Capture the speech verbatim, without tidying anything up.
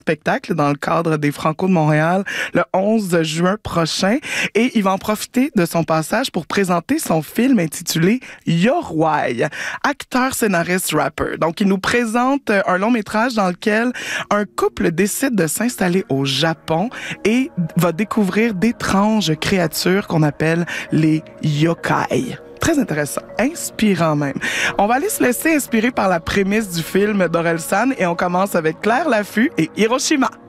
spectacle dans le cadre des Franco de Montréal le onze juin prochain et il va en profiter de son passage pour présenter son film intitulé Yorwai, acteur, scénariste, rapper. Donc, il nous présente un long métrage dans lequel un couple décide de s'installer au Japon et va découvrir d'étranges créatures qu'on appelle les yokai. Très intéressant, inspirant même. On va aller se laisser inspirer par la prémisse du film d'Orelsan et on commence avec Claire Laffut et Hiroshima.